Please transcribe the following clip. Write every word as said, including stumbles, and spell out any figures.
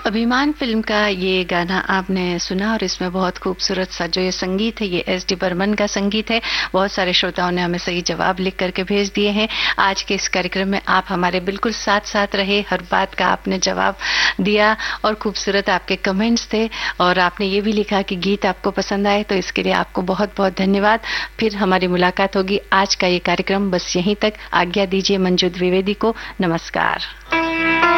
अभिमान फिल्म का ये गाना आपने सुना और इसमें बहुत खूबसूरत सा जो ये संगीत है ये एस डी बर्मन का संगीत है। बहुत सारे श्रोताओं ने हमें सही जवाब लिख करके भेज दिए हैं। आज के इस कार्यक्रम में आप हमारे बिल्कुल साथ साथ रहे, हर बात का आपने जवाब दिया और खूबसूरत आपके कमेंट्स थे और आपने ये भी लिखा कि गीत आपको पसंद आए, तो इसके लिए आपको बहुत बहुत धन्यवाद। फिर हमारी मुलाकात होगी। आज का ये कार्यक्रम बस यहीं तक। आज्ञा दीजिए मंजू द्विवेदी को। नमस्कार।